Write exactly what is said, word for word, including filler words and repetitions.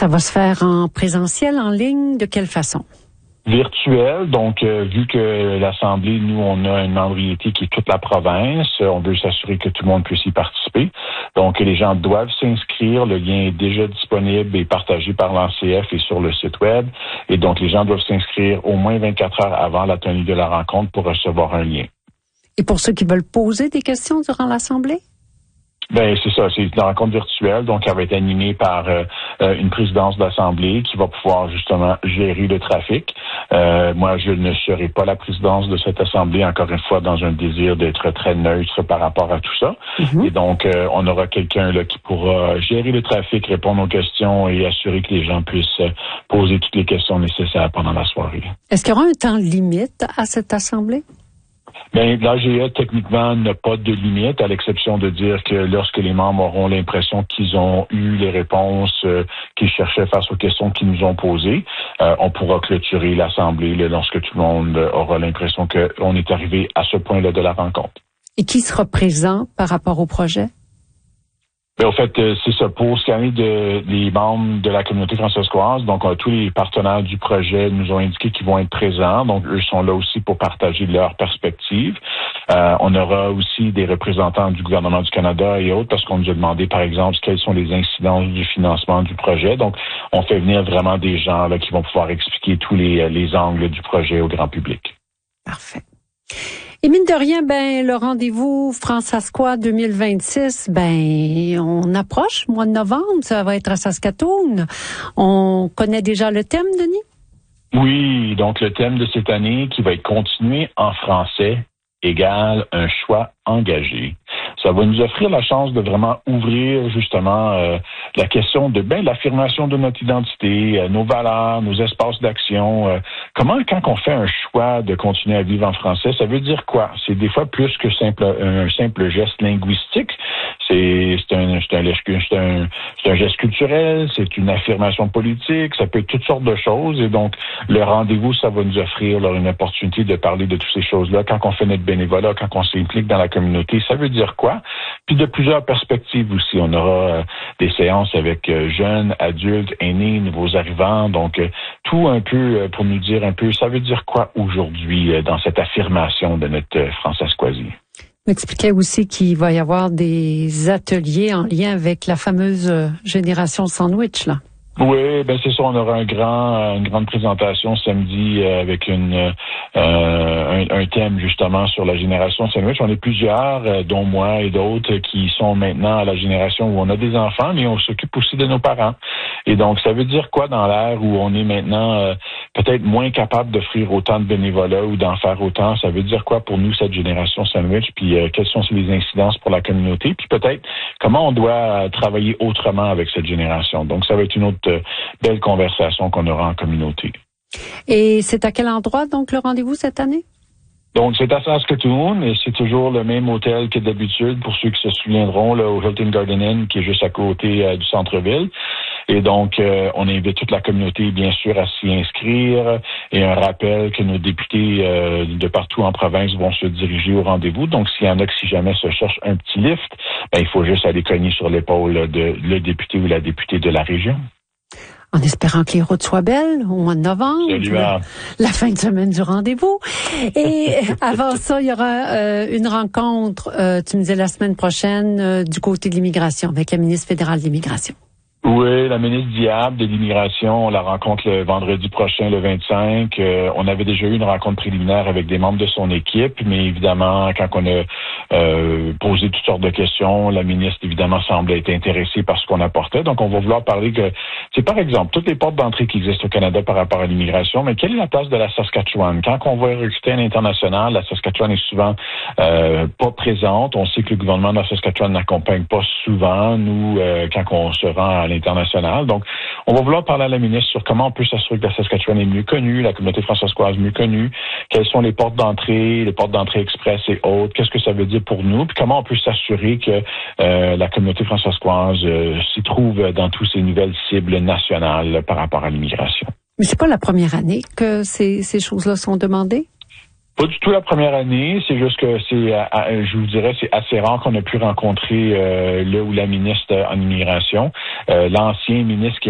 Ça va se faire en présentiel, en ligne, de quelle façon? Virtuel, donc euh, vu que l'Assemblée, nous, on a une membriété qui est toute la province, on veut s'assurer que tout le monde puisse y participer. Donc, les gens doivent s'inscrire, le lien est déjà disponible et partagé par l'A N C F et sur le site web. Et donc, les gens doivent s'inscrire au moins vingt-quatre heures avant la tenue de la rencontre pour recevoir un lien. Et pour ceux qui veulent poser des questions durant l'Assemblée? Ben c'est ça, c'est une rencontre virtuelle, donc elle va être animée par euh, une présidence de l'Assemblée qui va pouvoir justement gérer le trafic. Euh, moi, je ne serai pas la présidence de cette Assemblée, encore une fois, dans un désir d'être très neutre par rapport à tout ça. Mm-hmm. Et donc, euh, on aura quelqu'un là qui pourra gérer le trafic, répondre aux questions et assurer que les gens puissent poser toutes les questions nécessaires pendant la soirée. Est-ce qu'il y aura un temps limite à cette Assemblée? Bien, l'A G E, techniquement, n'a pas de limite, à l'exception de dire que lorsque les membres auront l'impression qu'ils ont eu les réponses euh, qu'ils cherchaient face aux questions qu'ils nous ont posées, euh, on pourra clôturer l'Assemblée là, lorsque tout le monde aura l'impression qu'on est arrivé à ce point-là de la rencontre. Et qui sera présent par rapport au projet? Bien, au fait, c'est ça. Pour ce qui est de, des membres de la communauté francescoise, donc euh, tous les partenaires du projet nous ont indiqué qu'ils vont être présents. Donc, eux sont là aussi pour partager leurs perspectives. Euh, on aura aussi des représentants du gouvernement du Canada et autres, parce qu'on nous a demandé, par exemple, quelles sont les incidences du financement du projet. Donc, on fait venir vraiment des gens là qui vont pouvoir expliquer tous les, les angles du projet au grand public. Parfait. Et mine de rien, ben le rendez-vous Francescois deux mille vingt-six, ben on approche, mois de novembre, ça va être à Saskatoon. On connaît déjà le thème, Denis? Oui, donc le thème de cette année qui va être continué en français égale un choix engagé. Ça va nous offrir la chance de vraiment ouvrir justement euh, la question de ben l'affirmation de notre identité, euh, nos valeurs, nos espaces d'action. Euh, comment, quand on fait un choix de continuer à vivre en français, ça veut dire quoi? C'est des fois plus que simple un simple geste linguistique. C'est c'est un c'est un, c'est un c'est un geste culturel, c'est une affirmation politique. Ça peut être toutes sortes de choses. Et donc le rendez-vous, ça va nous offrir là, une opportunité de parler de toutes ces choses-là. Quand on fait notre bénévolat, quand on s'implique dans la communauté, ça veut dire quoi? Puis de plusieurs perspectives aussi. On aura euh, des séances avec euh, jeunes, adultes, aînés, nouveaux arrivants. Donc, euh, tout un peu euh, pour nous dire un peu, ça veut dire quoi aujourd'hui euh, dans cette affirmation de notre euh, Francescoisie. M'expliquait aussi qu'il va y avoir des ateliers en lien avec la fameuse euh, génération sandwich, là. Oui, ben c'est ça. On aura un grand, une grande présentation samedi euh, avec une euh, un, un thème justement sur la génération sandwich. On est plusieurs, euh, dont moi et d'autres, qui sont maintenant à la génération où on a des enfants, mais on s'occupe aussi de nos parents. Et donc, ça veut dire quoi dans l'ère où on est maintenant euh, peut-être moins capable d'offrir autant de bénévolat ou d'en faire autant? Ça veut dire quoi pour nous, cette génération sandwich? Puis, euh, quelles sont les incidences pour la communauté? Puis peut-être comment on doit travailler autrement avec cette génération. Donc, ça va être une autre euh, belle conversation qu'on aura en communauté. Et c'est à quel endroit, donc, le rendez-vous cette année? Donc, c'est à Saskatoon et c'est toujours le même hôtel que d'habitude pour ceux qui se souviendront, là, au Hilton Garden Inn, qui est juste à côté euh, du centre-ville. Et donc, euh, on invite toute la communauté, bien sûr, à s'y inscrire. Et un rappel que nos députés euh, de partout en province vont se diriger au rendez-vous. Donc, s'il y en a qui, si jamais, se cherchent un petit lift, ben, il faut juste aller cogner sur l'épaule de le député ou la députée de la région. En espérant que les routes soient belles au mois de novembre, la, la fin de semaine du rendez-vous. Et avant ça, il y aura euh, une rencontre, euh, tu me disais la semaine prochaine, euh, du côté de l'immigration, avec la ministre fédérale de l'immigration. Oui, la ministre Diab de l'immigration, on la rencontre le vendredi prochain, le vingt-cinq. Euh, on avait déjà eu une rencontre préliminaire avec des membres de son équipe, mais évidemment, quand on a euh, posé toutes sortes de questions, la ministre, évidemment, semble être intéressée par ce qu'on apportait. Donc, on va vouloir parler que, c'est par exemple, toutes les portes d'entrée qui existent au Canada par rapport à l'immigration, mais quelle est la place de la Saskatchewan? Quand on va recruter à l'international, la Saskatchewan est souvent euh, pas présente. On sait que le gouvernement de la Saskatchewan n'accompagne pas souvent, nous, euh, quand on se rend à l'international. Donc, on va vouloir parler à la ministre sur comment on peut s'assurer que la Saskatchewan est mieux connue, la communauté francescoise mieux connue, quelles sont les portes d'entrée, les portes d'entrée express et autres, qu'est-ce que ça veut dire pour nous, puis comment on peut s'assurer que euh, la communauté francescoise euh, s'y trouve dans toutes ces nouvelles cibles nationales par rapport à l'immigration. Mais c'est pas la première année que ces, ces choses-là sont demandées? Pas du tout la première année, c'est juste que c'est, je vous dirais, c'est assez rare qu'on ait pu rencontrer euh, le ou la ministre en immigration. Euh, l'ancien ministre qui